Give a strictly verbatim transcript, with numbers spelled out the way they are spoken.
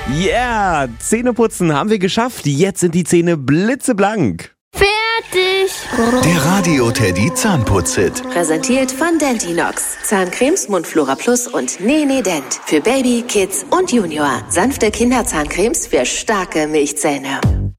Yeah, Zähneputzen haben wir geschafft. Jetzt sind die Zähne blitzeblank. Fertig! Der Radio-Teddy Zahnputz-Hit. Präsentiert von Dentinox. Zahncremes, Mundflora Plus und Nene Dent. Für Baby, Kids und Junior. Sanfte Kinderzahncremes für starke Milchzähne.